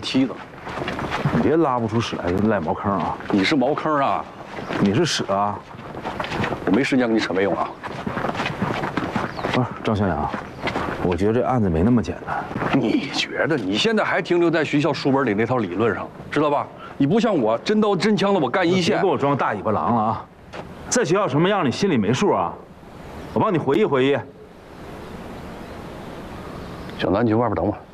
梯子。 你别拉不出屎来赖茅坑啊！ 你是茅坑啊， 你是屎啊！ 我没时间跟你扯没用啊。 不是张小杨，我觉得这案子没那么简单。 你觉得你现在还停留在学校书本里那套理论上，知道吧？你不像我，真刀真枪的，我干一线。 别给我装大尾巴狼了啊！在学校什么样，你心里没数啊？我帮你回忆回忆。 小南，你去外边等我。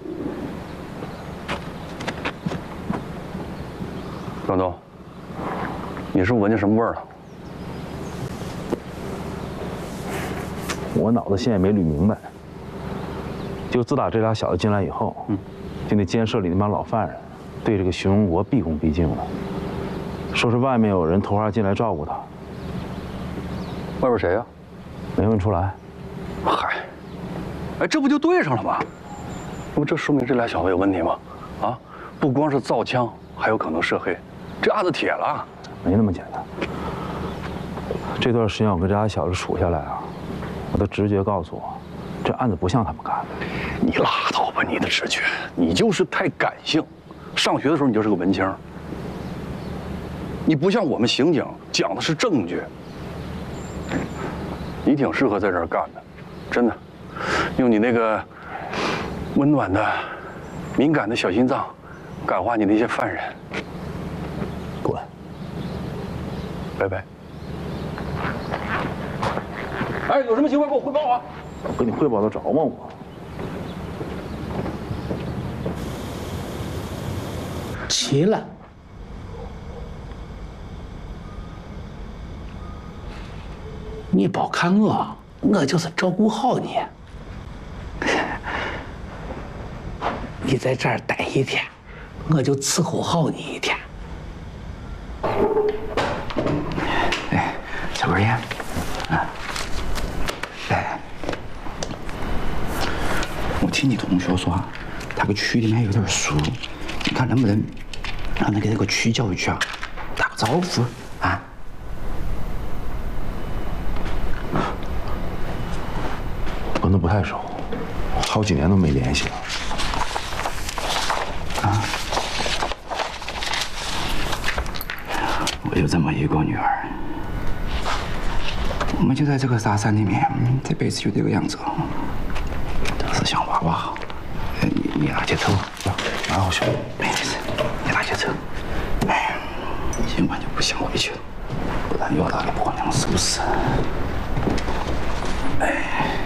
张东，你是闻见什么味儿了？ 我脑子现在也没捋明白。就自打这俩小子进来以后，就那监舍里那帮老犯人，对这个徐荣国毕恭毕敬的，说是外面有人投话进来照顾他。 外边谁呀？ 没问出来。 嗨，哎，这不就对上了吗？那么这说明这俩小子有问题吗？啊，不光是造枪，还有可能涉黑，这案子铁了。 没那么简单。这段时间我跟这俩小子处下来啊，我的直觉告诉我，这案子不像他们干的。 你拉倒吧，你的直觉，你就是太感性。上学的时候你就是个文青，你不像我们刑警讲的是证据。你挺适合在这儿干的，真的。用你那个温暖的、敏感的小心脏，感化你那些犯人。 滚！ 拜拜。哎，有什么情况给我汇报啊！ 我跟你汇报得着吗我？ 齐了。你别看我，我就是照顾好你。你在这儿待一天，我就伺候好你一天。哎，小根烟，啊，哎，我听你同学说，他个区里面有点熟，你看能不能让他给那个区教育局啊打个招呼啊？ 跟他不太熟，好几年都没联系了。 啊！我有这么一个女儿，我们就在这个沙山里面，这辈子就这个样子，都是想娃娃好。你拿去抽， 拿回去。 没事，你拿去抽。哎，今晚就不想回去了，不然又要打个婆娘，是不是？哎。